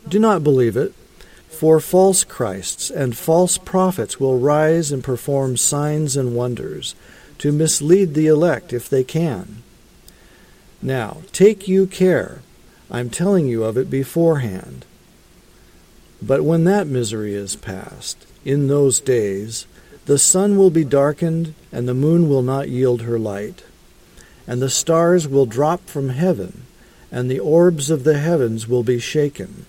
Do not believe it, for false Christs and false prophets will rise and perform signs and wonders, to mislead the elect if they can. Now, take you care. I'm telling you of it beforehand. But when that misery is past, in those days, the sun will be darkened, and the moon will not yield her light, and the stars will drop from heaven, and the orbs of the heavens will be shaken.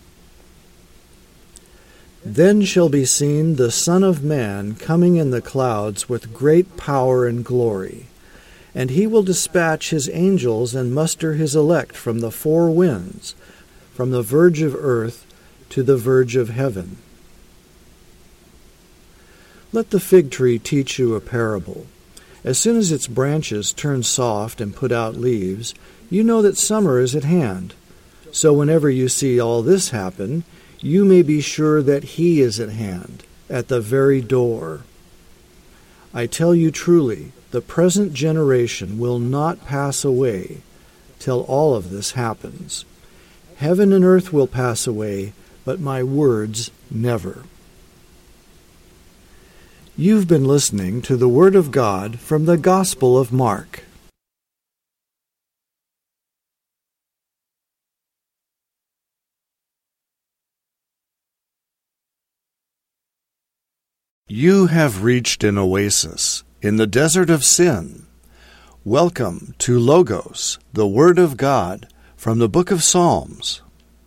Then shall be seen the Son of Man coming in the clouds with great power and glory. And he will dispatch his angels and muster his elect from the four winds, from the verge of earth to the verge of heaven. Let the fig tree teach you a parable. As soon as its branches turn soft and put out leaves, you know that summer is at hand. So whenever you see all this happen, you may be sure that he is at hand, at the very door. I tell you truly, the present generation will not pass away till all of this happens. Heaven and earth will pass away, but my words never. You've been listening to the Word of God from the Gospel of Mark. You have reached an oasis in the desert of sin. Welcome to Logos, the Word of God, from the book of Psalms.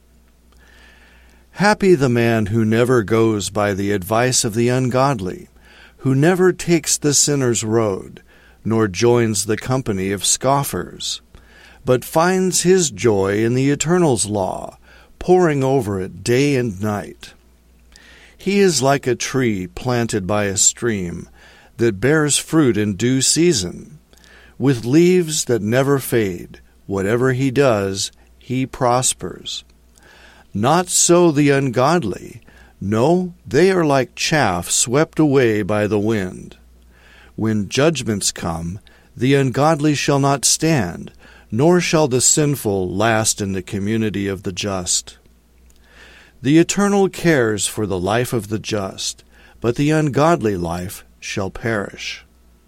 Happy the man who never goes by the advice of the ungodly, who never takes the sinner's road, nor joins the company of scoffers, but finds his joy in the Eternal's law, poring over it day and night. He is like a tree planted by a stream that bears fruit in due season, with leaves that never fade. Whatever he does, he prospers. Not so the ungodly. No, they are like chaff swept away by the wind. When judgments come, the ungodly shall not stand, nor shall the sinful last in the community of the just. The Eternal cares for the life of the just, but the ungodly life shall perish.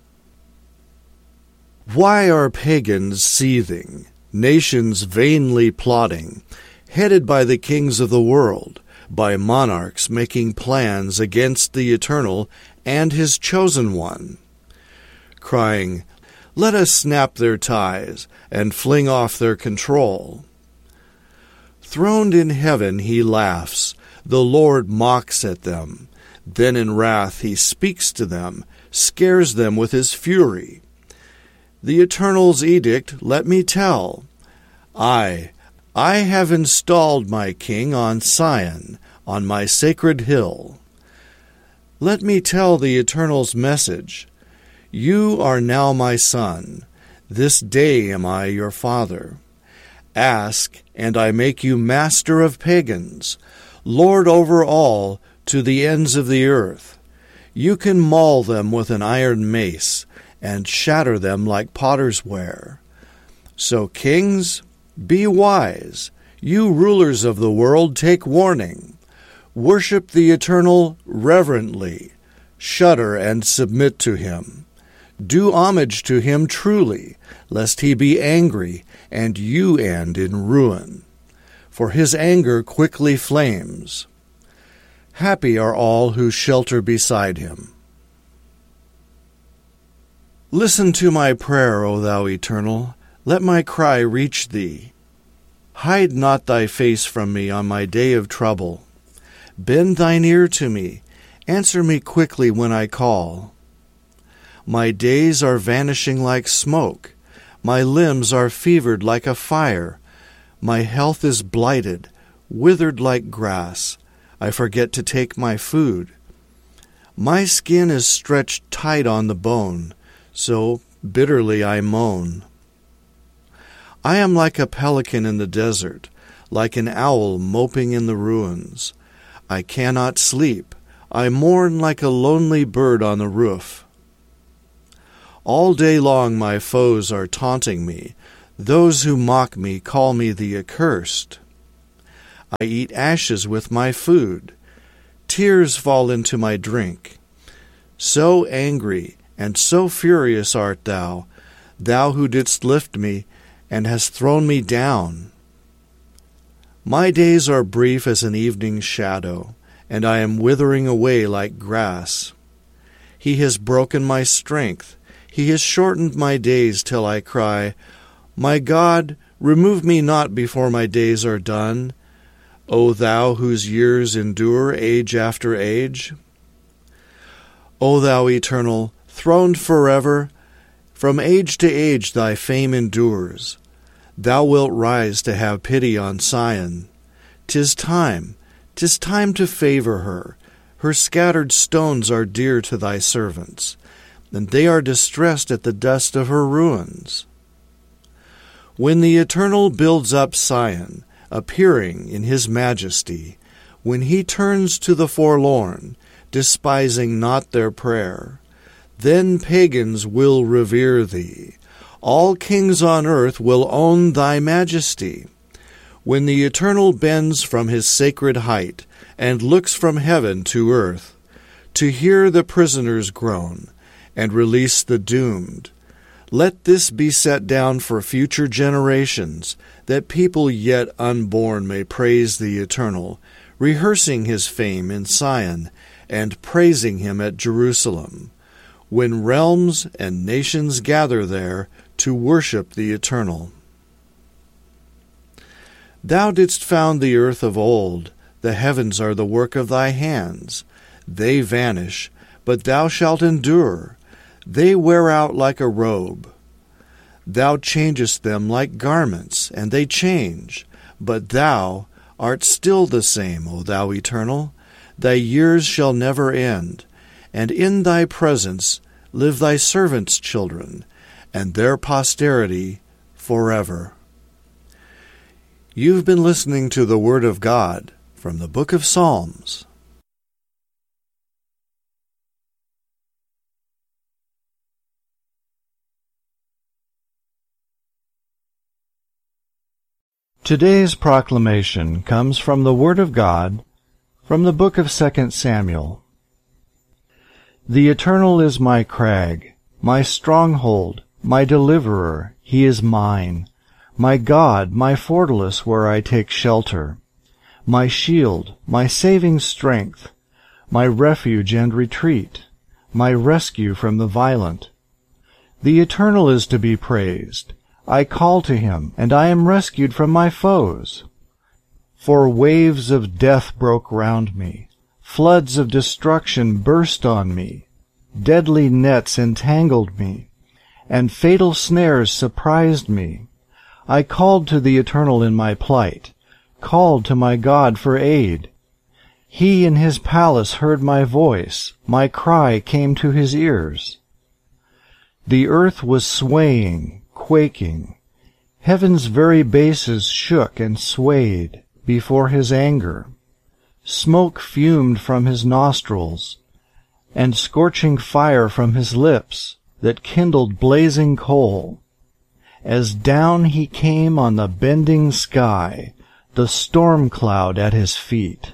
Why are pagans seething, nations vainly plotting, headed by the kings of the world, by monarchs making plans against the Eternal and his chosen one, crying, "Let us snap their ties and fling off their control"? Throned in heaven he laughs, the Lord mocks at them. Then in wrath he speaks to them, scares them with his fury. The Eternal's edict let me tell. I have installed my king on Sion, on my sacred hill. Let me tell the Eternal's message. You are now my son. This day am I your father. Ask, and I make you master of pagans, Lord over all, to the ends of the earth. You can maul them with an iron mace, and shatter them like potter's ware. So kings, be wise. You rulers of the world, take warning. Worship the Eternal reverently. Shudder and submit to him. Do homage to him truly, lest he be angry, and you end in ruin. For his anger quickly flames. Happy are all who shelter beside him. Listen to my prayer, O thou Eternal. Let my cry reach thee. Hide not thy face from me on my day of trouble. Bend thine ear to me. Answer me quickly when I call. My days are vanishing like smoke. My limbs are fevered like a fire. My health is blighted, withered like grass. I forget to take my food. My skin is stretched tight on the bone, so bitterly I moan. I am like a pelican in the desert, like an owl moping in the ruins. I cannot sleep. I mourn like a lonely bird on the roof. All day long my foes are taunting me. Those who mock me call me the accursed. I eat ashes with my food. Tears fall into my drink. So angry and so furious art thou, thou who didst lift me, and hast thrown me down. My days are brief as an evening shadow, and I am withering away like grass. He has broken my strength. He has shortened my days till I cry, My God, remove me not before my days are done, O thou whose years endure age after age. O thou eternal, throned forever, from age to age thy fame endures. Thou wilt rise to have pity on Sion. 'Tis time to favor her. Her scattered stones are dear to thy servants, and they are distressed at the dust of her ruins. When the Eternal builds up Sion, appearing in his majesty, when he turns to the forlorn, despising not their prayer, then pagans will revere thee. All kings on earth will own thy majesty. When the Eternal bends from his sacred height and looks from heaven to earth, to hear the prisoners groan and release the doomed, let this be set down for future generations, that people yet unborn may praise the Eternal, rehearsing his fame in Sion and praising him at Jerusalem, when realms and nations gather there to worship the Eternal. Thou didst found the earth of old. The heavens are the work of thy hands. They vanish, but thou shalt endure. They wear out like a robe. Thou changest them like garments, and they change. But thou art still the same, O thou Eternal. Thy years shall never end, and in thy presence live thy servants' children, and their posterity forever. You've been listening to the Word of God from the Book of Psalms. Today's proclamation comes from the Word of God from the book of 2 Samuel. The Eternal is my crag, my stronghold, my deliverer, he is mine. My God, my fortalice where I take shelter, my shield, my saving strength, my refuge and retreat, my rescue from the violent. The Eternal is to be praised. I call to him, and I am rescued from my foes. For waves of death broke round me, floods of destruction burst on me, deadly nets entangled me, and fatal snares surprised me. I called to the Eternal in my plight, called to my God for aid. He in his palace heard my voice, my cry came to his ears. The earth was swaying, quaking. Heaven's very bases shook and swayed before his anger. Smoke fumed from his nostrils, and scorching fire from his lips that kindled blazing coal. As down he came on the bending sky, the storm cloud at his feet.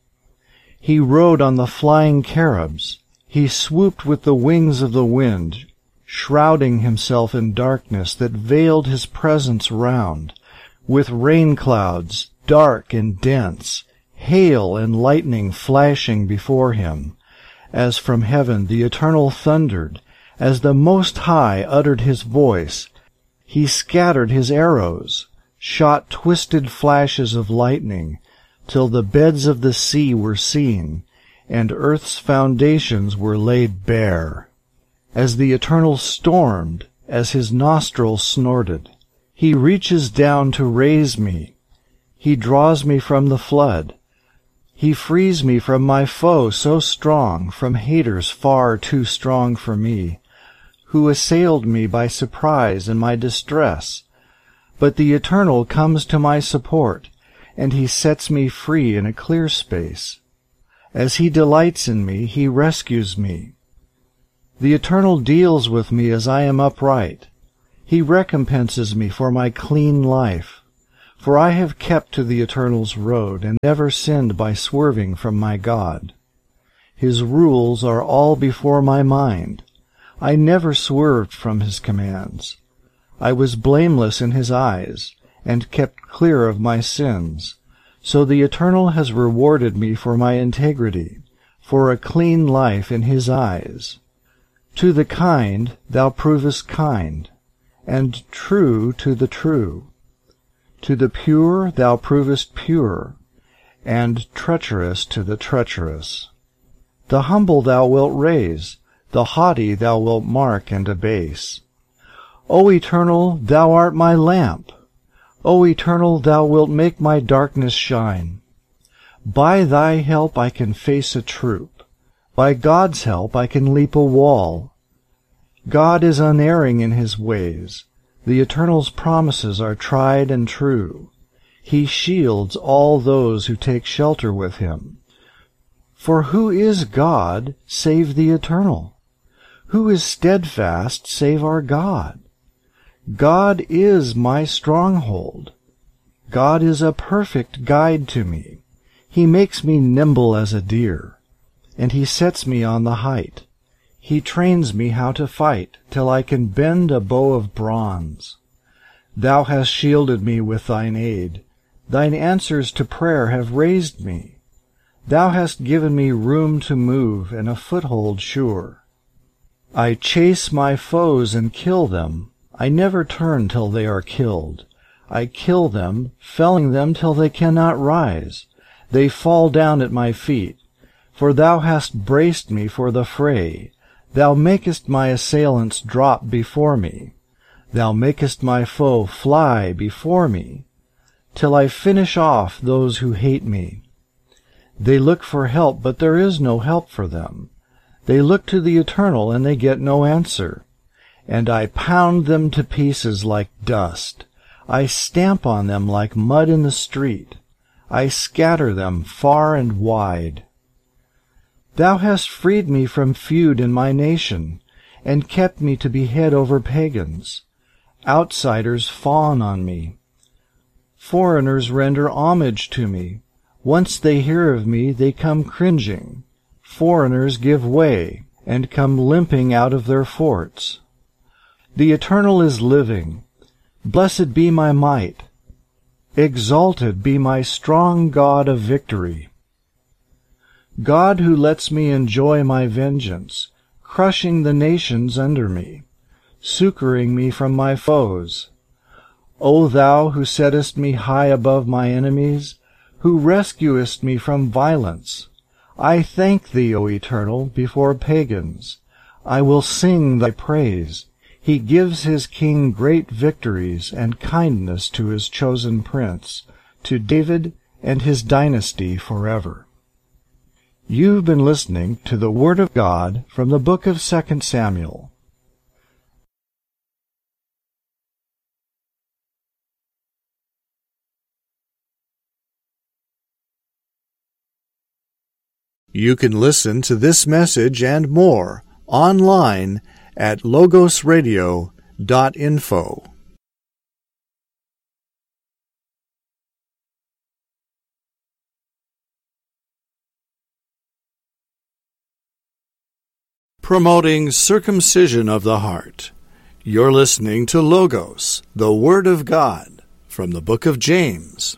He rode on the flying cherubs. He swooped with the wings of the wind, shrouding himself in darkness that veiled his presence round, with rain clouds dark and dense, hail and lightning flashing before him. As from heaven the Eternal thundered, as the Most High uttered his voice, he scattered his arrows, shot twisted flashes of lightning, till the beds of the sea were seen, and earth's foundations were laid bare. As the Eternal stormed, as his nostrils snorted, he reaches down to raise me. He draws me from the flood. He frees me from my foe so strong, from haters far too strong for me, who assailed me by surprise in my distress. But the Eternal comes to my support, and he sets me free in a clear space. As he delights in me, he rescues me. The Eternal deals with me as I am upright. He recompenses me for my clean life, For I have kept to the Eternal's road, and never sinned by swerving from my God. His rules are all before my mind. I never swerved from his commands. I was blameless in his eyes, and kept clear of my sins. So the Eternal has rewarded me for my integrity, for a clean life in his eyes. To the kind thou provest kind, and true to the true. To the pure thou provest pure, and treacherous to the treacherous. The humble thou wilt raise, the haughty thou wilt mark and abase. O Eternal, thou art my lamp. O Eternal, thou wilt make my darkness shine. By thy help I can face a troop. By God's help I can leap a wall. God is unerring in his ways. The Eternal's promises are tried and true. He shields all those who take shelter with him. For who is God save the Eternal? Who is steadfast save our God? God is my stronghold. God is a perfect guide to me. He makes me nimble as a deer, and he sets me on the height. He trains me how to fight, till I can bend a bow of bronze. Thou hast shielded me with thine aid. Thine answers to prayer have raised me. Thou hast given me room to move, and a foothold sure. I chase my foes and kill them. I never turn till they are killed. I kill them, felling them till they cannot rise. They fall down at my feet. For thou hast braced me for the fray. Thou makest my assailants drop before me. Thou makest my foe fly before me, till I finish off those who hate me. They look for help, but there is no help for them. They look to the Eternal, and they get no answer. And I pound them to pieces like dust. I stamp on them like mud in the street. I scatter them far and wide. Thou hast freed me from feud in my nation, and kept me to be head over pagans. Outsiders fawn on me. Foreigners render homage to me. Once they hear of me, they come cringing. Foreigners give way, and come limping out of their forts. The Eternal is living. Blessed be my might. Exalted be my strong God of victory. God who lets me enjoy my vengeance, crushing the nations under me, succoring me from my foes. O thou who settest me high above my enemies, who rescuest me from violence, I thank thee, O Eternal, before pagans. I will sing thy praise. He gives his king great victories and kindness to his chosen prince, to David and his dynasty forever. You've been listening to the Word of God from the book of 2 Samuel. You can listen to this message and more online at logosradio.info. Promoting circumcision of the heart. You're listening to Logos, the Word of God, from the book of James.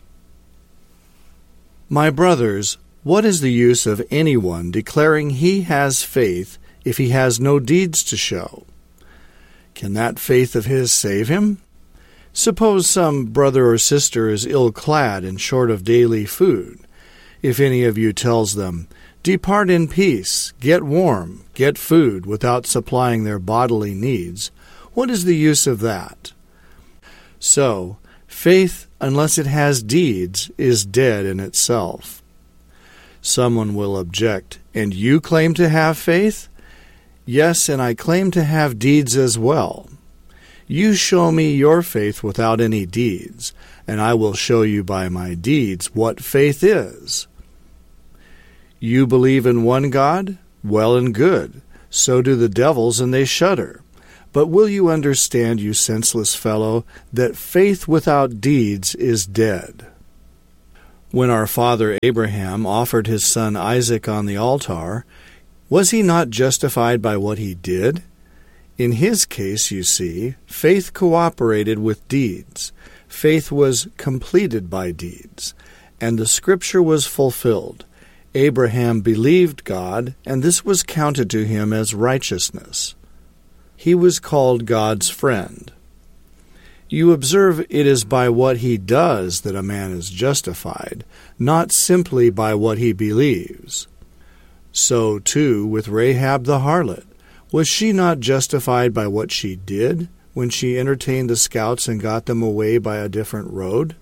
My brothers, what is the use of anyone declaring he has faith if he has no deeds to show? Can that faith of his save him? Suppose some brother or sister is ill-clad and short of daily food. If any of you tells them, "Depart in peace, get warm, get food," without supplying their bodily needs, what is the use of that? So, faith, unless it has deeds, is dead in itself. Someone will object, "And you claim to have faith?" Yes, and I claim to have deeds as well. You show me your faith without any deeds, and I will show you by my deeds what faith is. You believe in one God? Well and good. So do the devils, and they shudder. But will you understand, you senseless fellow, that faith without deeds is dead? When our father Abraham offered his son Isaac on the altar, was he not justified by what he did? In his case, you see, faith cooperated with deeds. Faith was completed by deeds, and the Scripture was fulfilled. Abraham believed God, and this was counted to him as righteousness. He was called God's friend. You observe it is by what he does that a man is justified, not simply by what he believes. So, too, with Rahab the harlot. Was she not justified by what she did when she entertained the scouts and got them away by a different road?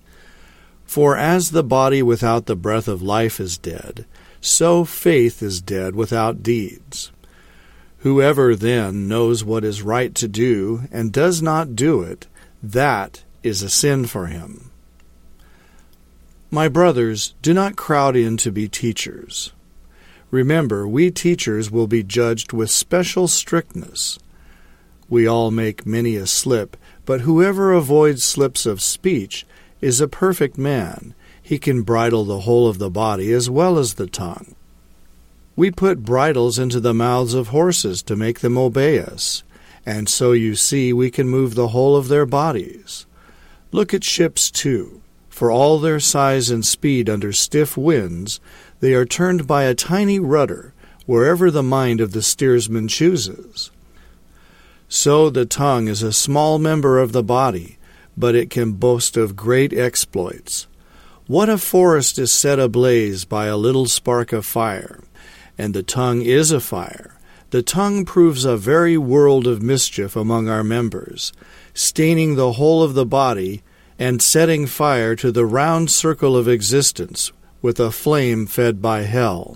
For as the body without the breath of life is dead, so faith is dead without deeds. Whoever then knows what is right to do and does not do it, that is a sin for him. My brothers, do not crowd in to be teachers. Remember, we teachers will be judged with special strictness. We all make many a slip, but whoever avoids slips of speech is a perfect man. He can bridle the whole of the body as well as the tongue. We put bridles into the mouths of horses to make them obey us, and so you see we can move the whole of their bodies. Look at ships too. For all their size and speed under stiff winds, they are turned by a tiny rudder wherever the mind of the steersman chooses. So the tongue is a small member of the body, but it can boast of great exploits. What a forest is set ablaze by a little spark of fire! And the tongue is a fire. The tongue proves a very world of mischief among our members, staining the whole of the body and setting fire to the round circle of existence with a flame fed by hell.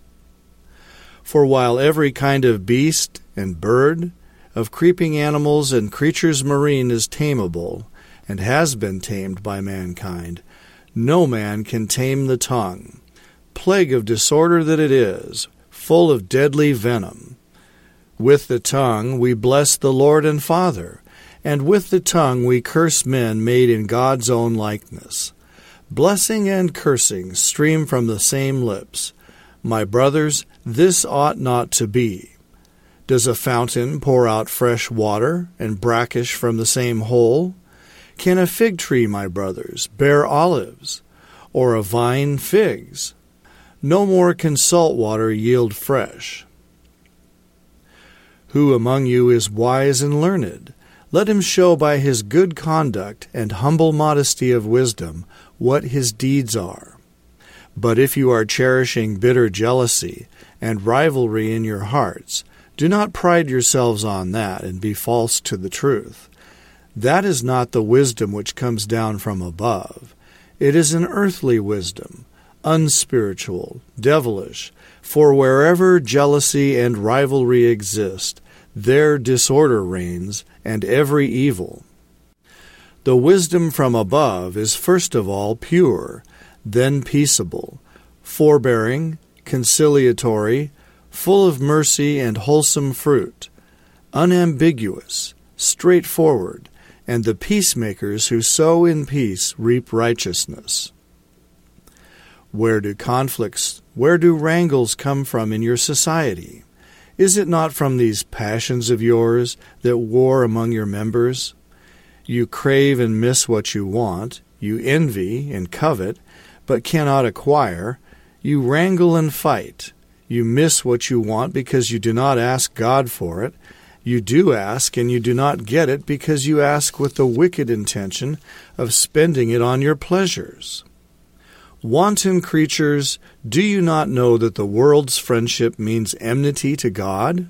For while every kind of beast and bird, of creeping animals and creatures marine is tameable, and has been tamed by mankind, no man can tame the tongue. Plague of disorder that it is, full of deadly venom. With the tongue we bless the Lord and Father, and with the tongue we curse men made in God's own likeness. Blessing and cursing stream from the same lips. My brothers, this ought not to be. Does a fountain pour out fresh water and brackish from the same hole? Can a fig tree, my brothers, bear olives, or a vine figs? No more can salt water yield fresh. Who among you is wise and learned? Let him show by his good conduct and humble modesty of wisdom what his deeds are. But if you are cherishing bitter jealousy and rivalry in your hearts, do not pride yourselves on that and be false to the truth. That is not the wisdom which comes down from above. It is an earthly wisdom, unspiritual, devilish, for wherever jealousy and rivalry exist, there disorder reigns, and every evil. The wisdom from above is first of all pure, then peaceable, forbearing, conciliatory, full of mercy and wholesome fruit, unambiguous, straightforward, and the peacemakers who sow in peace reap righteousness. Where do wrangles come from in your society? Is it not from these passions of yours that war among your members? You crave and miss what you want, you envy and covet, but cannot acquire, you wrangle and fight, you miss what you want because you do not ask God for it, you do ask and you do not get it because you ask with the wicked intention of spending it on your pleasures. Wanton creatures, do you not know that the world's friendship means enmity to God?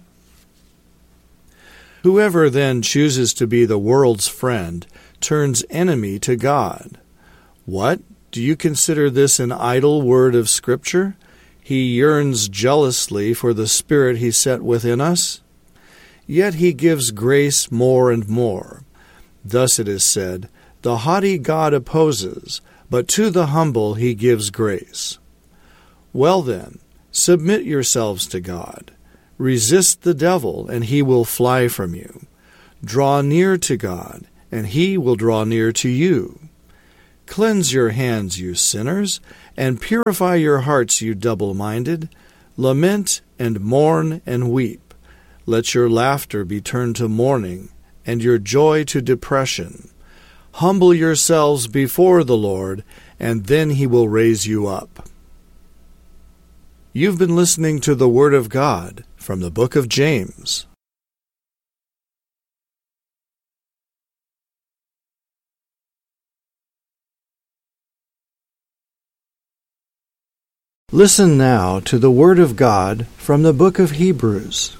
Whoever then chooses to be the world's friend turns enemy to God. What? Do you consider this an idle word of Scripture? He yearns jealously for the Spirit he set within us. Yet he gives grace more and more. Thus it is said, the haughty God opposes, but to the humble he gives grace. Well then, submit yourselves to God. Resist the devil, and he will fly from you. Draw near to God, and he will draw near to you. Cleanse your hands, you sinners, and purify your hearts, you double-minded. Lament and mourn and weep. Let your laughter be turned to mourning, and your joy to depression. Humble yourselves before the Lord, and then he will raise you up. You've been listening to the Word of God from the book of James. Listen now to the Word of God from the book of Hebrews.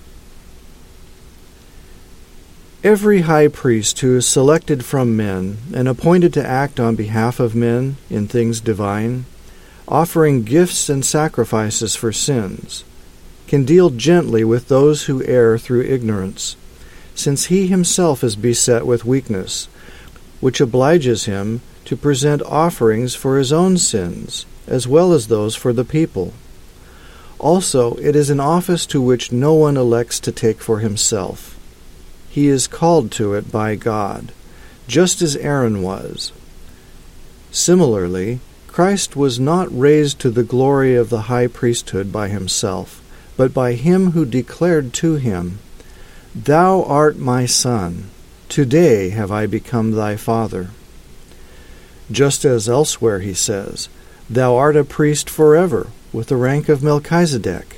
Every high priest who is selected from men and appointed to act on behalf of men in things divine, offering gifts and sacrifices for sins, can deal gently with those who err through ignorance, since he himself is beset with weakness, which obliges him to present offerings for his own sins, as well as those for the people. Also, it is an office to which no one elects to take for himself. He is called to it by God, just as Aaron was. Similarly, Christ was not raised to the glory of the high priesthood by himself, but by him who declared to him, "Thou art my Son, today have I become thy Father." Just as elsewhere he says, "Thou art a priest forever, with the rank of Melchizedek."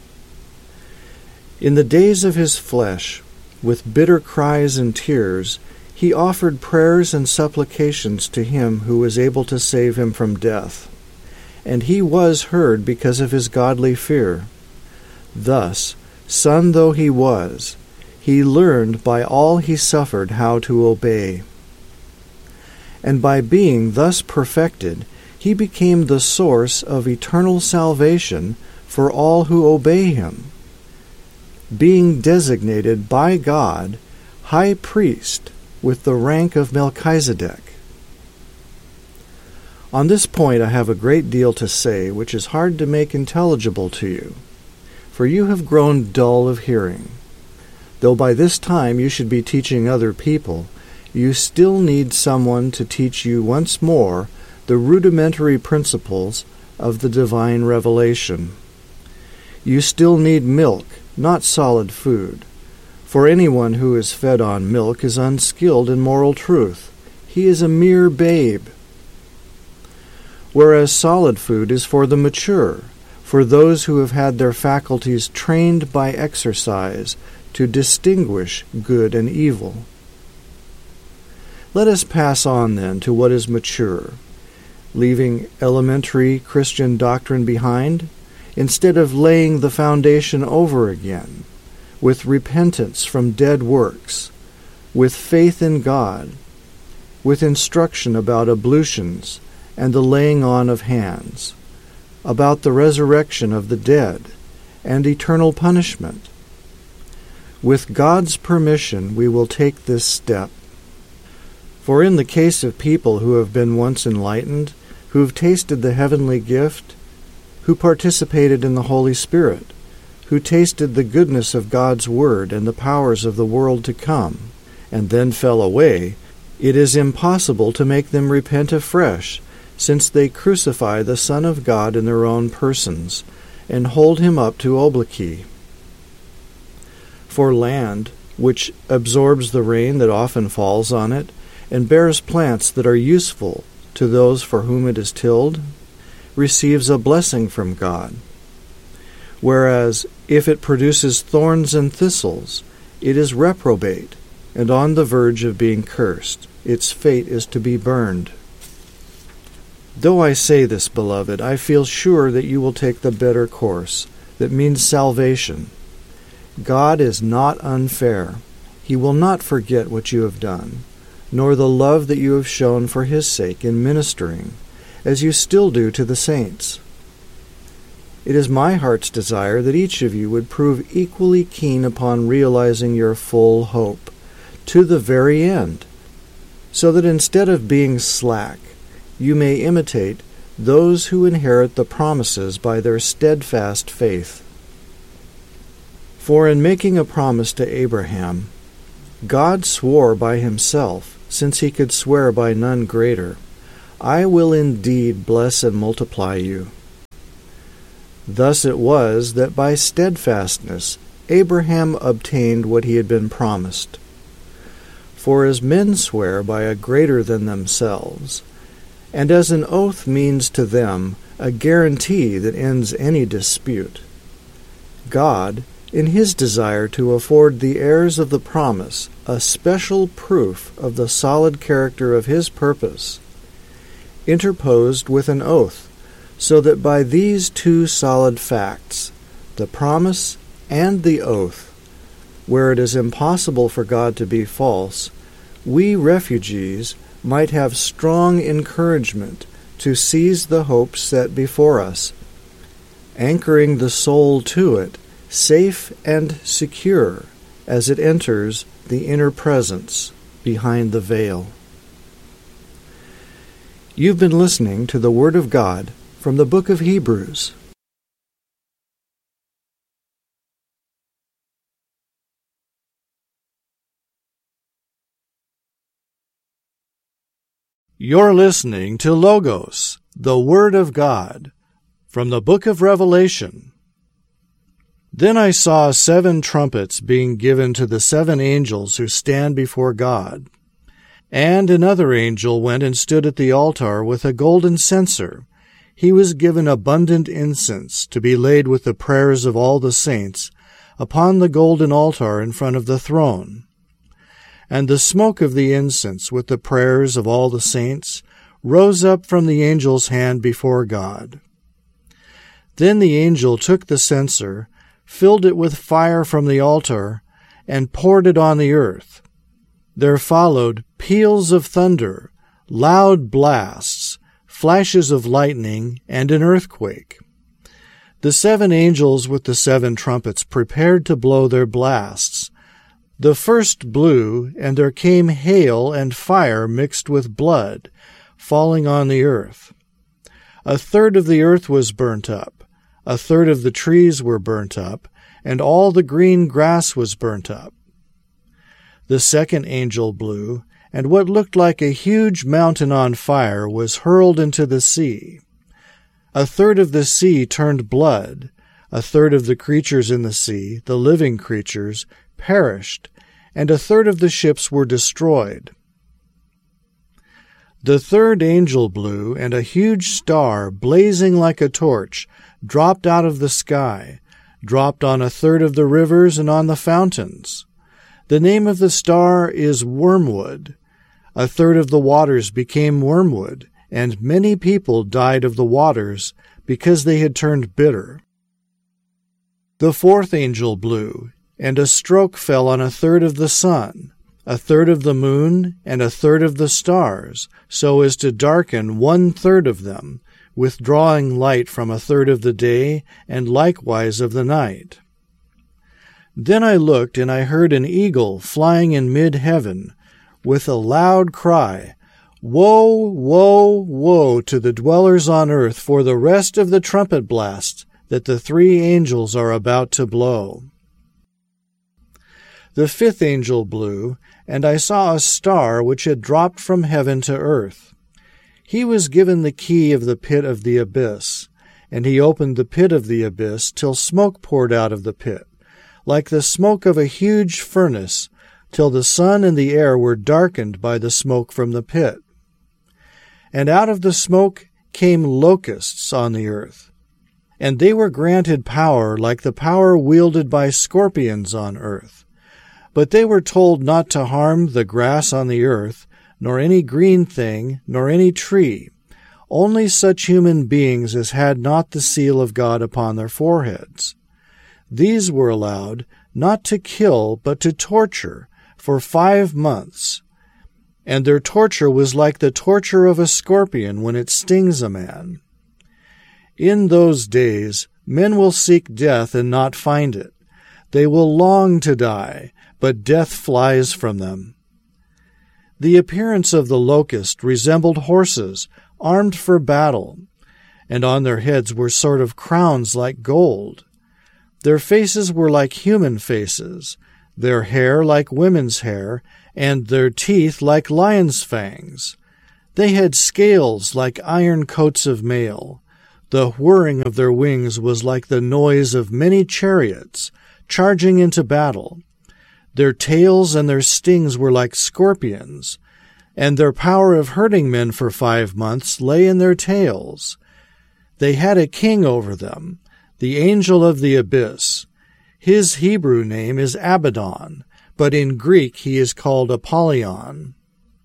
In the days of his flesh, with bitter cries and tears, he offered prayers and supplications to him who was able to save him from death. And he was heard because of his godly fear. Thus, son though he was, he learned by all he suffered how to obey. And by being thus perfected, he became the source of eternal salvation for all who obey him, being designated by God high priest with the rank of Melchizedek. On this point I have a great deal to say, which is hard to make intelligible to you, for you have grown dull of hearing. Though by this time you should be teaching other people, you still need someone to teach you once more the rudimentary principles of the divine revelation. You still need milk, not solid food. For anyone who is fed on milk is unskilled in moral truth. He is a mere babe. Whereas solid food is for the mature, for those who have had their faculties trained by exercise to distinguish good and evil. Let us pass on then to what is mature, leaving elementary Christian doctrine behind, instead of laying the foundation over again, with repentance from dead works, with faith in God, with instruction about ablutions and the laying on of hands, about the resurrection of the dead and eternal punishment. With God's permission, we will take this step. For in the case of people who have been once enlightened, who have tasted the heavenly gift, who participated in the Holy Spirit, who tasted the goodness of God's Word and the powers of the world to come, and then fell away, it is impossible to make them repent afresh, since they crucify the Son of God in their own persons, and hold him up to obloquy. For land, which absorbs the rain that often falls on it, and bears plants that are useful to those for whom it is tilled, receives a blessing from God. Whereas, if it produces thorns and thistles, it is reprobate, and on the verge of being cursed. Its fate is to be burned. Though I say this, beloved, I feel sure that you will take the better course, that means salvation. God is not unfair. He will not forget what you have done, nor the love that you have shown for his sake in ministering, as you still do to the saints. It is my heart's desire that each of you would prove equally keen upon realizing your full hope, to the very end, so that instead of being slack, you may imitate those who inherit the promises by their steadfast faith. For in making a promise to Abraham, God swore by himself, since he could swear by none greater, I will indeed bless and multiply you. Thus it was that by steadfastness Abraham obtained what he had been promised. For as men swear by a greater than themselves, and as an oath means to them a guarantee that ends any dispute, God, in his desire to afford the heirs of the promise a special proof of the solid character of his purpose, interposed with an oath, so that by these two solid facts, the promise and the oath, where it is impossible for God to be false, we refugees might have strong encouragement to seize the hope set before us, anchoring the soul to it, safe and secure as it enters the inner presence behind the veil. You've been listening to the Word of God from the book of Hebrews. You're listening to Logos, the Word of God, from the book of Revelation. Then I saw 7 trumpets being given to the 7 angels who stand before God. And another angel went and stood at the altar with a golden censer. He was given abundant incense to be laid with the prayers of all the saints upon the golden altar in front of the throne. And the smoke of the incense with the prayers of all the saints rose up from the angel's hand before God. Then the angel took the censer, filled it with fire from the altar, and poured it on the earth. There followed peals of thunder, loud blasts, flashes of lightning, and an earthquake. The 7 angels with the 7 trumpets prepared to blow their blasts. The first blew, and there came hail and fire mixed with blood, falling on the earth. 1/3 of the earth was burnt up, 1/3 of the trees were burnt up, and all the green grass was burnt up. The second angel blew, and what looked like a huge mountain on fire was hurled into the sea. 1/3 of the sea turned blood, 1/3 of the creatures in the sea, the living creatures, perished, and 1/3 of the ships were destroyed. The third angel blew, and a huge star, blazing like a torch, dropped out of the sky, dropped on 1/3 of the rivers and on the fountains. The name of the star is Wormwood. 1/3 of the waters became wormwood, and many people died of the waters because they had turned bitter. The fourth angel blew, and a stroke fell on 1/3 of the sun, 1/3 of the moon, and 1/3 of the stars, so as to darken 1/3 of them, withdrawing light from 1/3 of the day, and likewise of the night. Then I looked, and I heard an eagle flying in mid-heaven, with a loud cry, "Woe, woe, woe to the dwellers on earth for the rest of the trumpet blast that the 3 angels are about to blow." The fifth angel blew, and I saw a star which had dropped from heaven to earth. He was given the key of the pit of the abyss, and he opened the pit of the abyss till smoke poured out of the pit, like the smoke of a huge furnace, till the sun and the air were darkened by the smoke from the pit. And out of the smoke came locusts on the earth, and they were granted power like the power wielded by scorpions on earth. But they were told not to harm the grass on the earth, nor any green thing, nor any tree, only such human beings as had not the seal of God upon their foreheads. These were allowed not to kill, but to torture for 5 months, and their torture was like the torture of a scorpion when it stings a man. In those days men will seek death and not find it. They will long to die, but death flies from them. The appearance of the locust resembled horses, armed for battle, and on their heads were sort of crowns like gold. Their faces were like human faces. their hair like women's hair, and their teeth like lions' fangs. They had scales like iron coats of mail. The whirring of their wings was like the noise of many chariots charging into battle. Their tails and their stings were like scorpions, and their power of hurting men for 5 months lay in their tails. They had a king over them, the angel of the abyss. His Hebrew name is Abaddon, but in Greek he is called Apollyon.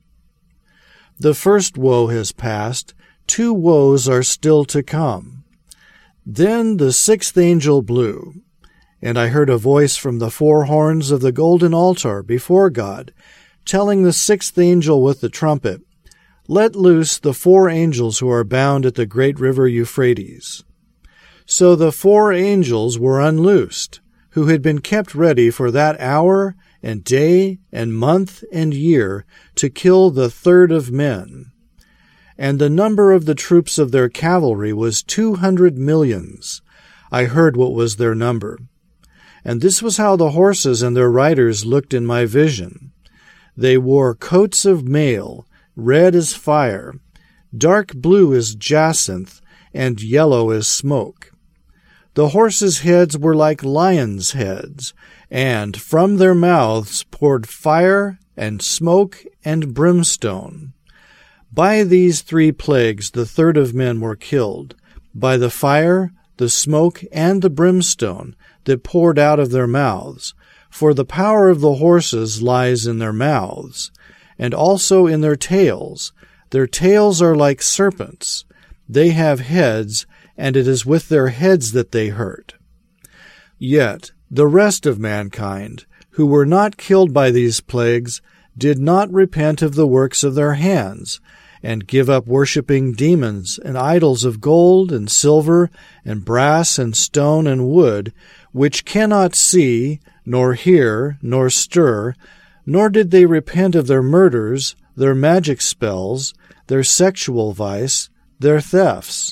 The first woe has passed, 2 woes are still to come. Then the 6th angel blew, and I heard a voice from the 4 horns of the golden altar before God, telling the 6th angel with the trumpet, "Let loose the 4 angels who are bound at the great river Euphrates." So the 4 angels were unloosed, who had been kept ready for that hour and day and month and year to kill the third of men. And the number of the troops of their cavalry was 200 millions. I heard what was their number. And this was how the horses and their riders looked in my vision. They wore coats of mail, red as fire, dark blue as jacinth, and yellow as smoke. The horses' heads were like lions' heads, and from their mouths poured fire and smoke and brimstone. By these 3 plagues the third of men were killed, by the fire, the smoke, and the brimstone that poured out of their mouths. For the power of the horses lies in their mouths, and also in their tails. Their tails are like serpents. They have heads, and it is with their heads that they hurt. Yet the rest of mankind, who were not killed by these plagues, did not repent of the works of their hands, and give up worshipping demons and idols of gold and silver and brass and stone and wood, which cannot see, nor hear, nor stir, nor did they repent of their murders, their magic spells, their sexual vice, their thefts.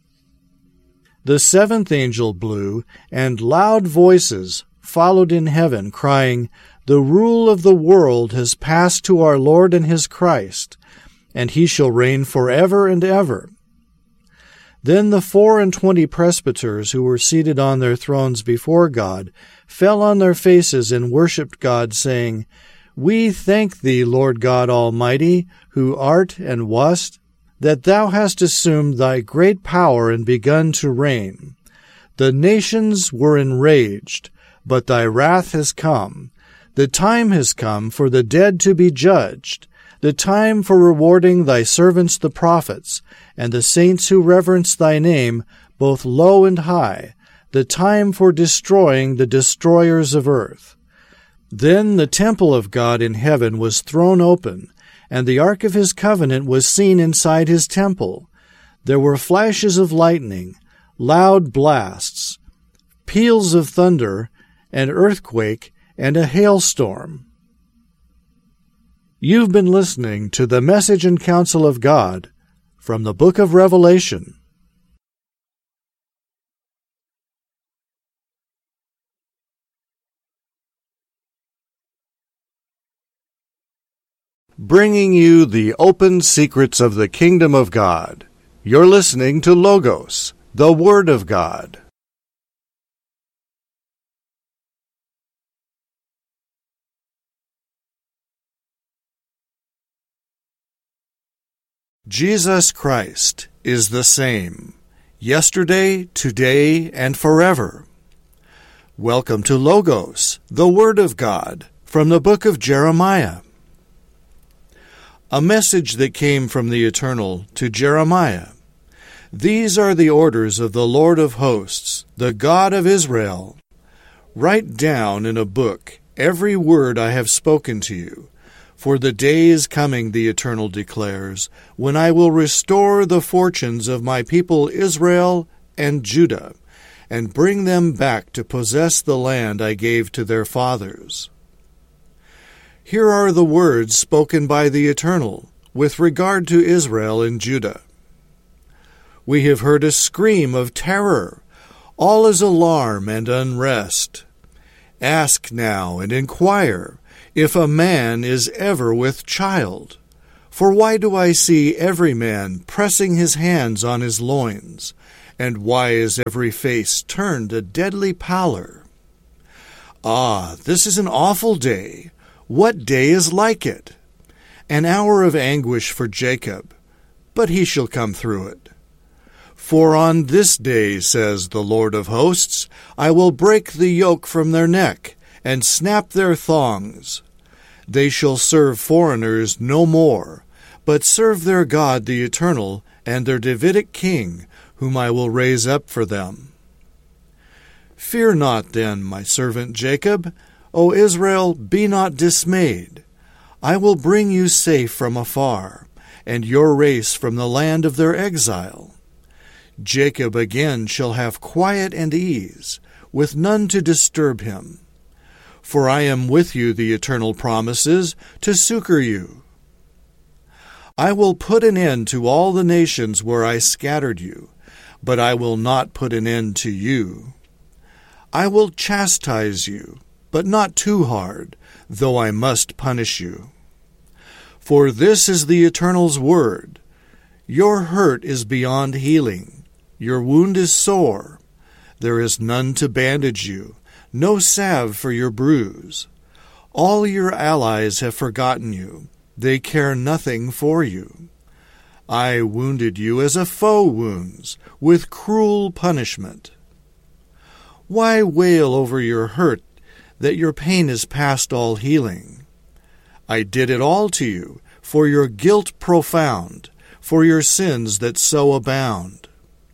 The 7th angel blew, and loud voices followed in heaven, crying, "The rule of the world has passed to our Lord and his Christ, and he shall reign forever and ever." Then the 24 presbyters who were seated on their thrones before God fell on their faces and worshipped God, saying, "We thank thee, Lord God Almighty, who art and wast, that thou hast assumed thy great power and begun to reign. The nations were enraged, but thy wrath has come. The time has come for the dead to be judged, the time for rewarding thy servants the prophets, and the saints who reverence thy name, both low and high, the time for destroying the destroyers of earth." Then the temple of God in heaven was thrown open, and the ark of his covenant was seen inside his temple. There were flashes of lightning, loud blasts, peals of thunder, an earthquake, and a hailstorm. You've been listening to the Message and Counsel of God from the Book of Revelation. Bringing you the open secrets of the kingdom of God. You're listening to Logos, the Word of God. Jesus Christ is the same, yesterday, today, and forever. Welcome to Logos, the Word of God, from the book of Jeremiah. A message that came from the Eternal to Jeremiah. These are the orders of the Lord of hosts, the God of Israel. Write down in a book every word I have spoken to you. For the day is coming, the Eternal declares, when I will restore the fortunes of my people Israel and Judah, and bring them back to possess the land I gave to their fathers. Here are the words spoken by the Eternal with regard to Israel and Judah. We have heard a scream of terror. All is alarm and unrest. Ask now and inquire if a man is ever with child. For why do I see every man pressing his hands on his loins? And why is every face turned a deadly pallor? Ah, this is an awful day. What day is like it? An hour of anguish for Jacob, but he shall come through it. For on this day, says the Lord of hosts, I will break the yoke from their neck, and snap their thongs. They shall serve foreigners no more, but serve their God the Eternal, and their Davidic King, whom I will raise up for them. Fear not then, my servant Jacob. O Israel, be not dismayed. I will bring you safe from afar, and your race from the land of their exile. Jacob again shall have quiet and ease, with none to disturb him. For I am with you, the eternal promises, to succor you. I will put an end to all the nations where I scattered you, but I will not put an end to you. I will chastise you, but not too hard, though I must punish you. For this is the Eternal's word. Your hurt is beyond healing. Your wound is sore. There is none to bandage you, no salve for your bruise. All your allies have forgotten you. They care nothing for you. I wounded you as a foe wounds, with cruel punishment. Why wail over your hurt, that your pain is past all healing? I did it all to you, for your guilt profound, for your sins that so abound.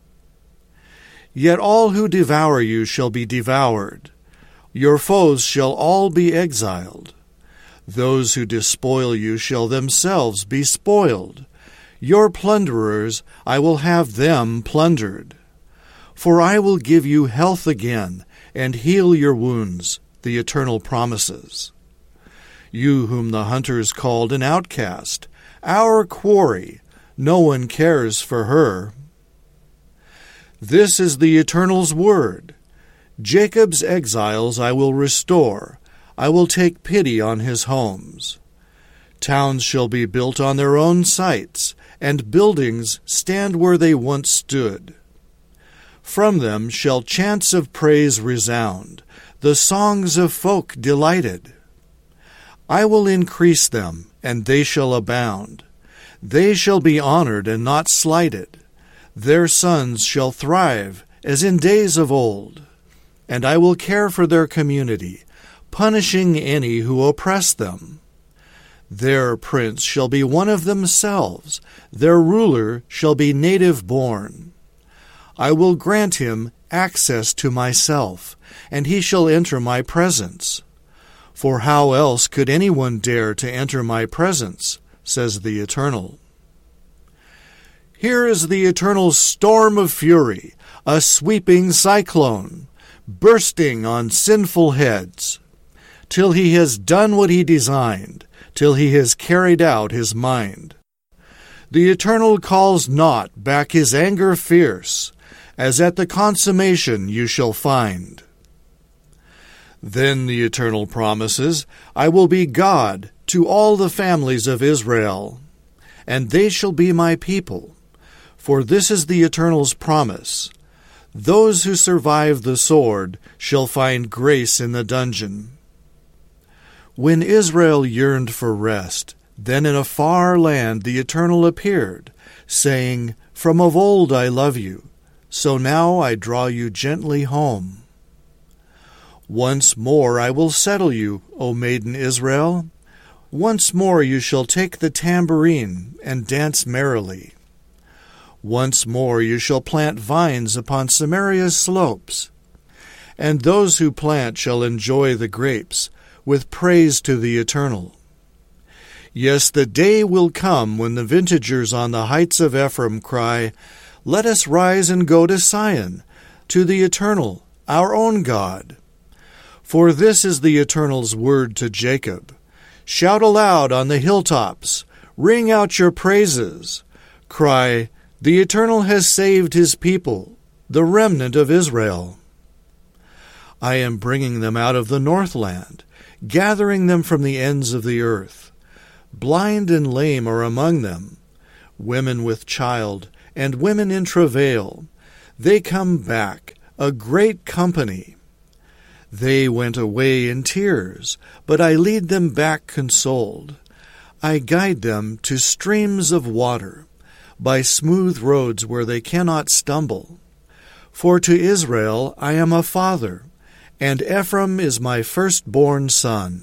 Yet all who devour you shall be devoured. Your foes shall all be exiled. Those who despoil you shall themselves be spoiled. Your plunderers, I will have them plundered. For I will give you health again, and heal your wounds, the Eternal promises. You whom the hunters called an outcast, our quarry, no one cares for her. This is the Eternal's word. Jacob's exiles I will restore. I will take pity on his homes. Towns shall be built on their own sites, and buildings stand where they once stood. From them shall chants of praise resound, the songs of folk delighted. I will increase them, and they shall abound. They shall be honored and not slighted. Their sons shall thrive as in days of old. And I will care for their community, punishing any who oppress them. Their prince shall be one of themselves. Their ruler shall be native born. I will grant him access to myself, and he shall enter my presence. For how else could anyone dare to enter my presence, says the Eternal. Here is the Eternal's storm of fury, a sweeping cyclone, bursting on sinful heads, till he has done what he designed, till he has carried out his mind. The Eternal calls not back his anger fierce, as at the consummation you shall find. Then the Eternal promises, I will be God to all the families of Israel, and they shall be my people. For this is the Eternal's promise. Those who survive the sword shall find grace in the dungeon. When Israel yearned for rest, then in a far land the Eternal appeared, saying, From of old I love you, so now I draw you gently home. Once more I will settle you, O maiden Israel. Once more you shall take the tambourine and dance merrily. Once more you shall plant vines upon Samaria's slopes, and those who plant shall enjoy the grapes, with praise to the Eternal. Yes, the day will come when the vintagers on the heights of Ephraim cry, Let us rise and go to Sion, to the Eternal, our own God. For this is the Eternal's word to Jacob. Shout aloud on the hilltops, ring out your praises. Cry, The Eternal has saved his people, the remnant of Israel. I am bringing them out of the northland, gathering them from the ends of the earth. Blind and lame are among them, women with child, and women in travail. They come back, a great company. They went away in tears, but I lead them back consoled. I guide them to streams of water, by smooth roads where they cannot stumble. For to Israel I am a father, and Ephraim is my firstborn son.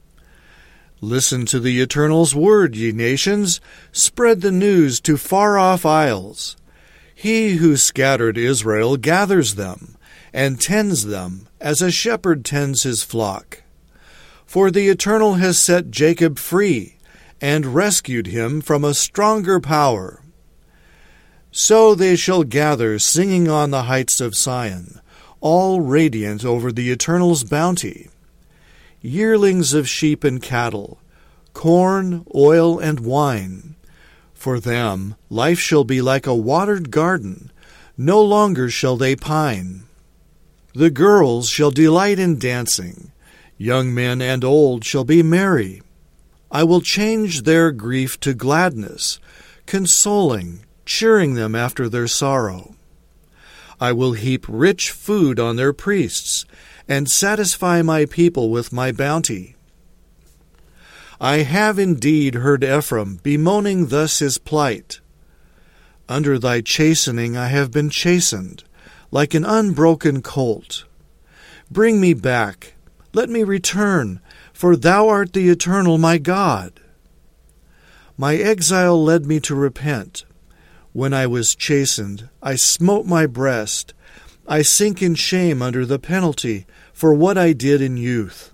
Listen to the Eternal's word, ye nations. Spread the news to far-off isles. He who scattered Israel gathers them, and tends them, as a shepherd tends his flock. For the Eternal has set Jacob free, and rescued him from a stronger power. So they shall gather, singing on the heights of Sion, all radiant over the Eternal's bounty. Yearlings of sheep and cattle, corn, oil, and wine. For them life shall be like a watered garden, no longer shall they pine. The girls shall delight in dancing, young men and old shall be merry. I will change their grief to gladness, consoling, cheering them after their sorrow. I will heap rich food on their priests, and satisfy my people with my bounty. I have indeed heard Ephraim bemoaning thus his plight. Under thy chastening I have been chastened, like an unbroken colt. Bring me back, let me return, for thou art the Eternal my God. My exile led me to repent. When I was chastened, I smote my breast. I sink in shame under the penalty for what I did in youth.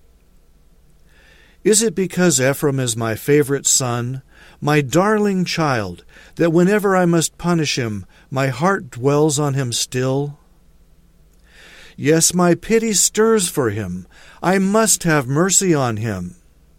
Is it because Ephraim is my favorite son, my darling child, that whenever I must punish him, my heart dwells on him still? Yes, my pity stirs for him. I must have mercy on him.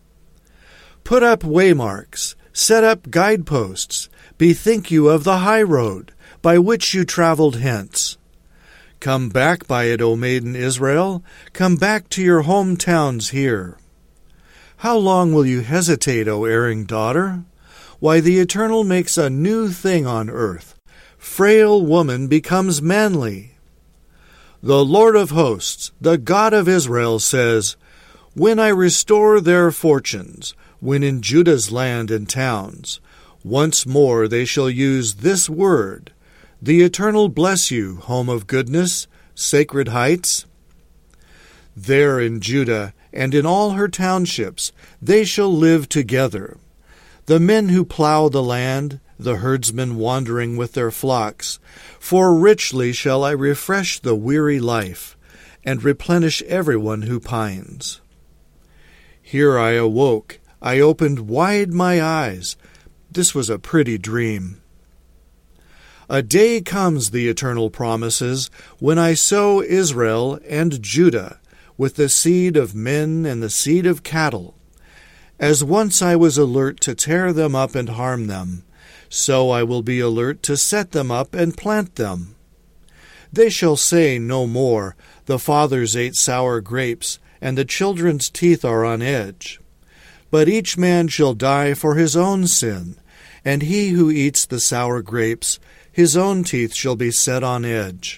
Put up waymarks, set up guideposts. Bethink you of the high road, by which you traveled hence. Come back by it, O maiden Israel. Come back to your hometowns here. How long will you hesitate, O erring daughter? Why, the Eternal makes a new thing on earth. Frail woman becomes manly. The Lord of hosts, the God of Israel, says, When I restore their fortunes, when in Judah's land and towns, once more they shall use this word, The Eternal bless you, home of goodness, sacred heights. There in Judah and in all her townships they shall live together. The men who plow the land, the herdsmen wandering with their flocks, for richly shall I refresh the weary life, and replenish everyone who pines. Here I awoke, I opened wide my eyes. This was a pretty dream. A day comes, the Eternal promises, when I sow Israel and Judah with the seed of men and the seed of cattle. As once I was alert to tear them up and harm them, so I will be alert to set them up and plant them. They shall say no more, The fathers ate sour grapes, and the children's teeth are on edge. But each man shall die for his own sin, and he who eats the sour grapes, his own teeth shall be set on edge.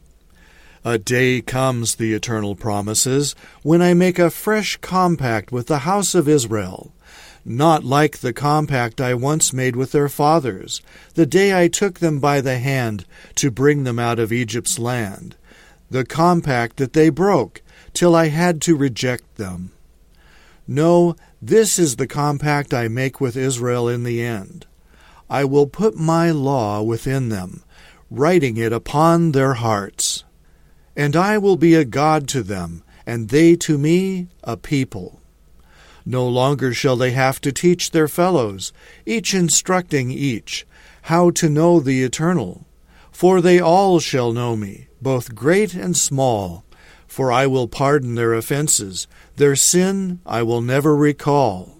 A day comes, the Eternal promises, when I make a fresh compact with the house of Israel, not like the compact I once made with their fathers, the day I took them by the hand to bring them out of Egypt's land, the compact that they broke, till I had to reject them. No, this is the compact I make with Israel in the end. I will put my law within them, writing it upon their hearts. And I will be a God to them, and they to me a people. No longer shall they have to teach their fellows, each instructing each, how to know the Eternal. For they all shall know me, both great and small. For I will pardon their offenses, their sin I will never recall.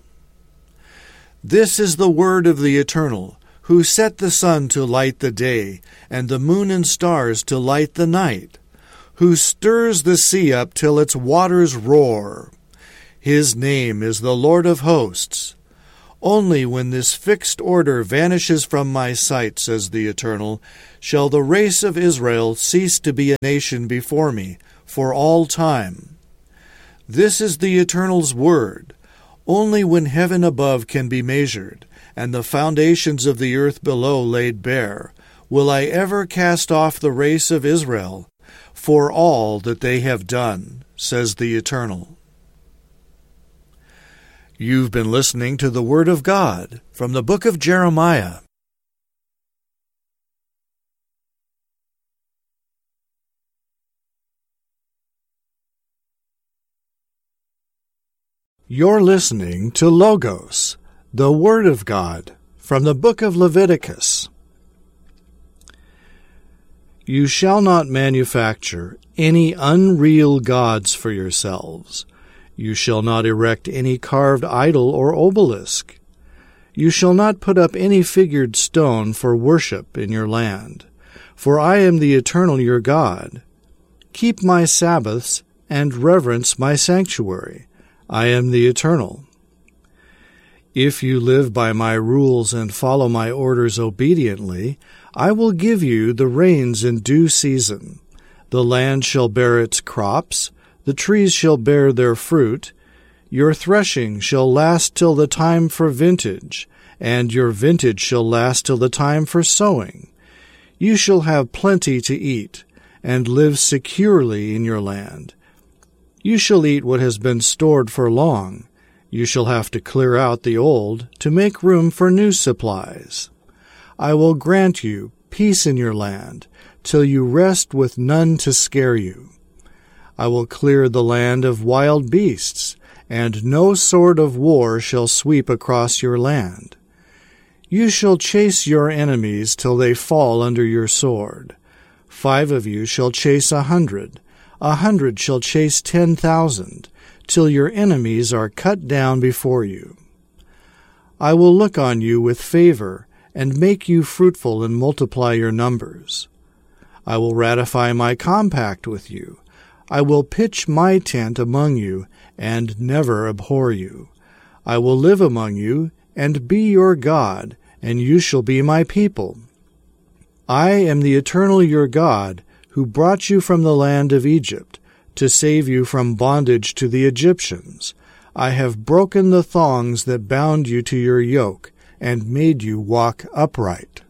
This is the word of the Eternal, who set the sun to light the day, and the moon and stars to light the night, who stirs the sea up till its waters roar. His name is the Lord of hosts. Only when this fixed order vanishes from my sight, says the Eternal, shall the race of Israel cease to be a nation before me for all time. This is the Eternal's word. Only when heaven above can be measured, and the foundations of the earth below laid bare, will I ever cast off the race of Israel for all that they have done, says the Eternal. You've been listening to the Word of God from the book of Jeremiah. You're listening to Logos, the Word of God, from the book of Leviticus. You shall not manufacture any unreal gods for yourselves. You shall not erect any carved idol or obelisk. You shall not put up any figured stone for worship in your land. For I am the Eternal your God. Keep my Sabbaths and reverence my sanctuary. I am the Eternal. If you live by my rules and follow my orders obediently, I will give you the rains in due season. The land shall bear its crops, the trees shall bear their fruit. Your threshing shall last till the time for vintage, and your vintage shall last till the time for sowing. You shall have plenty to eat, and live securely in your land. You shall eat what has been stored for long. You shall have to clear out the old to make room for new supplies. I will grant you peace in your land, till you rest with none to scare you. I will clear the land of wild beasts, and no sword of war shall sweep across your land. You shall chase your enemies till they fall under your sword. 5 of you shall chase 100, 100 shall chase 10,000, till your enemies are cut down before you. I will look on you with favor, and make you fruitful and multiply your numbers. I will ratify my compact with you. I will pitch my tent among you, and never abhor you. I will live among you, and be your God, and you shall be my people. I am the Eternal your God, who brought you from the land of Egypt, to save you from bondage to the Egyptians. I have broken the thongs that bound you to your yoke, and made you walk upright.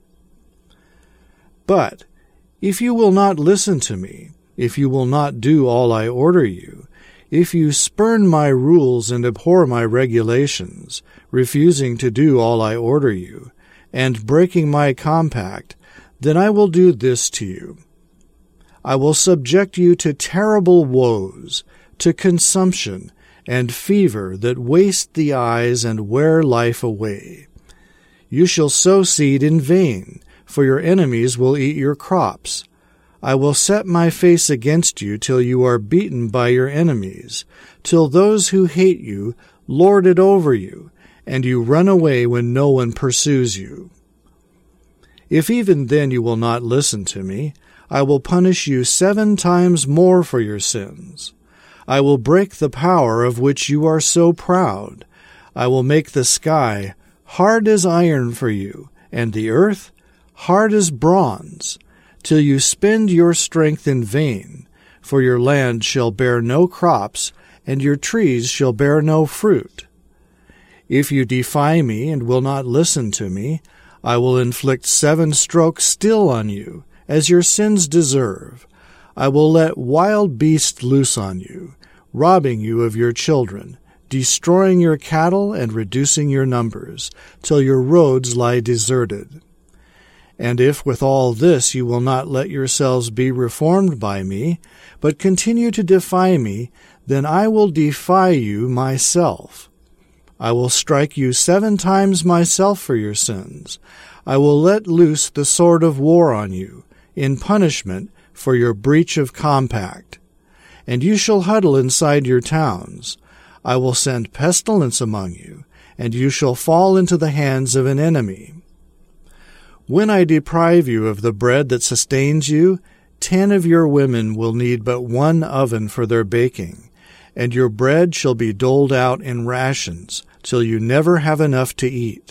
But if you will not listen to me, if you will not do all I order you, if you spurn my rules and abhor my regulations, refusing to do all I order you, and breaking my compact, then I will do this to you. I will subject you to terrible woes, to consumption and fever that waste the eyes and wear life away. You shall sow seed in vain, for your enemies will eat your crops. I will set my face against you till you are beaten by your enemies, till those who hate you lord it over you, and you run away when no one pursues you. If even then you will not listen to me, I will punish you 7 times more for your sins. I will break the power of which you are so proud. I will make the sky hard as iron for you, and the earth hard as bronze, till you spend your strength in vain, for your land shall bear no crops, and your trees shall bear no fruit. If you defy me and will not listen to me, I will inflict 7 strokes still on you, as your sins deserve. I will let wild beasts loose on you, robbing you of your children, destroying your cattle and reducing your numbers, till your roads lie deserted. And if with all this you will not let yourselves be reformed by me, but continue to defy me, then I will defy you myself. I will strike you 7 times myself for your sins. I will let loose the sword of war on you, in punishment for your breach of compact. And you shall huddle inside your towns. I will send pestilence among you, and you shall fall into the hands of an enemy. When I deprive you of the bread that sustains you, 10 of your women will need but one oven for their baking, and your bread shall be doled out in rations, till you never have enough to eat.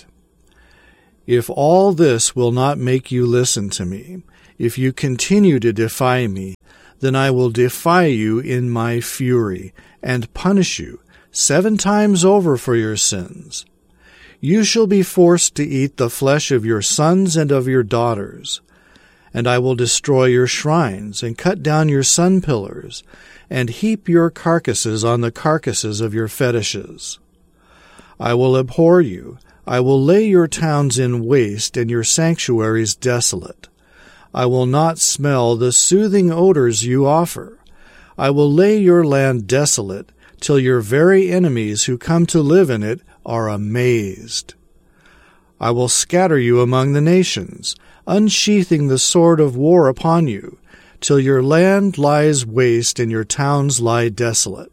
If all this will not make you listen to me, if you continue to defy me, then I will defy you in my fury, and punish you 7 times over for your sins. You shall be forced to eat the flesh of your sons and of your daughters. And I will destroy your shrines, and cut down your sun pillars, and heap your carcasses on the carcasses of your fetishes. I will abhor you. I will lay your towns in waste, and your sanctuaries desolate. I will not smell the soothing odors you offer. I will lay your land desolate, till your very enemies who come to live in it are amazed. I will scatter you among the nations, unsheathing the sword of war upon you, till your land lies waste and your towns lie desolate.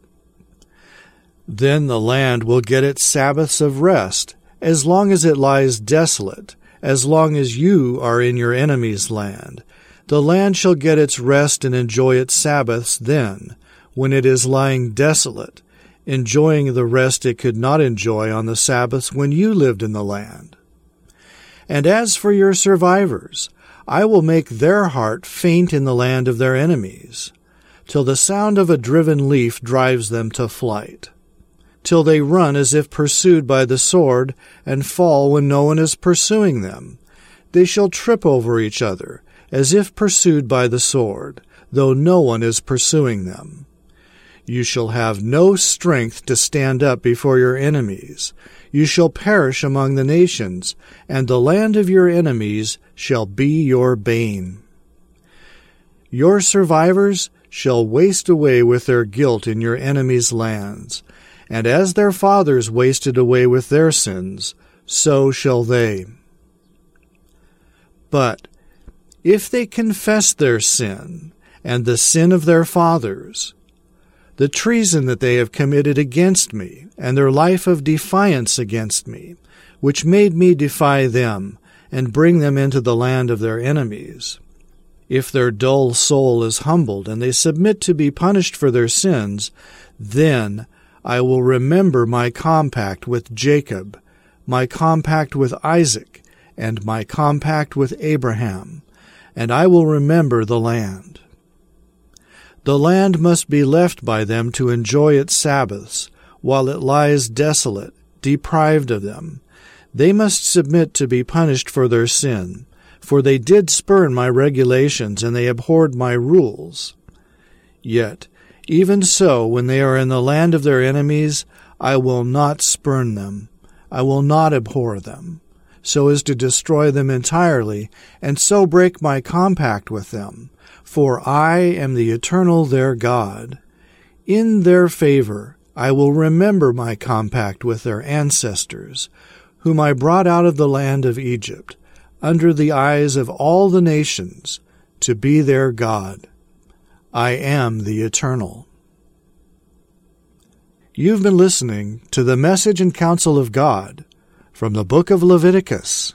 Then the land will get its Sabbaths of rest, as long as it lies desolate, as long as you are in your enemy's land. The land shall get its rest and enjoy its Sabbaths then, when it is lying desolate, enjoying the rest it could not enjoy on the Sabbaths when you lived in the land. And as for your survivors, I will make their heart faint in the land of their enemies, till the sound of a driven leaf drives them to flight, till they run as if pursued by the sword, and fall when no one is pursuing them. They shall trip over each other, as if pursued by the sword, though no one is pursuing them. You shall have no strength to stand up before your enemies. You shall perish among the nations, and the land of your enemies shall be your bane. Your survivors shall waste away with their guilt in your enemies' lands, and as their fathers wasted away with their sins, so shall they. But if they confess their sin, and the sin of their fathers, the treason that they have committed against me, and their life of defiance against me, which made me defy them, and bring them into the land of their enemies, if their dull soul is humbled, and they submit to be punished for their sins, then I will remember my compact with Jacob, my compact with Isaac, and my compact with Abraham, and I will remember the land. The land must be left by them to enjoy its Sabbaths, while it lies desolate, deprived of them. They must submit to be punished for their sin, for they did spurn my regulations, and they abhorred my rules. Yet, even so, when they are in the land of their enemies, I will not spurn them. I will not abhor them, so as to destroy them entirely, and so break my compact with them. For I am the eternal their God. In their favor I will remember my compact with their ancestors, whom I brought out of the land of Egypt, under the eyes of all the nations, to be their God. I am the Eternal. You've been listening to the Message and Counsel of God from the book of Leviticus.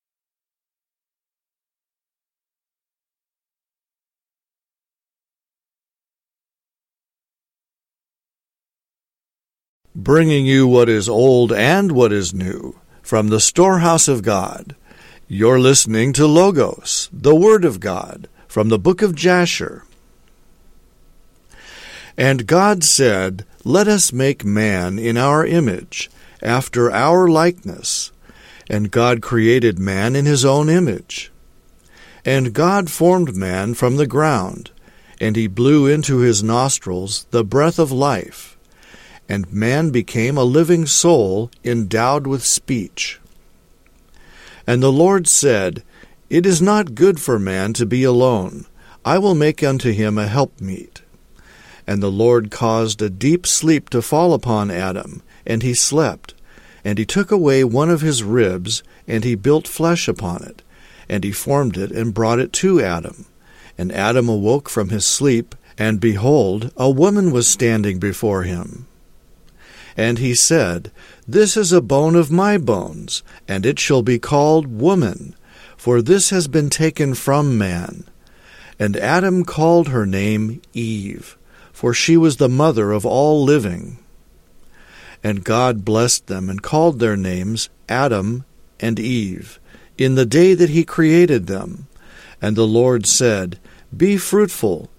Bringing you what is old and what is new from the storehouse of God. You're listening to Logos, the Word of God, from the book of Jasher. And God said, Let us make man in our image, after our likeness. And God created man in his own image. And God formed man from the ground, and he blew into his nostrils the breath of life. And man became a living soul endowed with speech. And the Lord said, It is not good for man to be alone. I will make unto him a helpmeet. And the Lord caused a deep sleep to fall upon Adam, and he slept. And he took away one of his ribs, and he built flesh upon it. And he formed it and brought it to Adam. And Adam awoke from his sleep, and behold, a woman was standing before him. And he said, This is a bone of my bones, and it shall be called woman, for this has been taken from man. And Adam called her name Eve, for she was the mother of all living. And God blessed them and called their names Adam and Eve, in the day that he created them. And the Lord said, Be fruitful,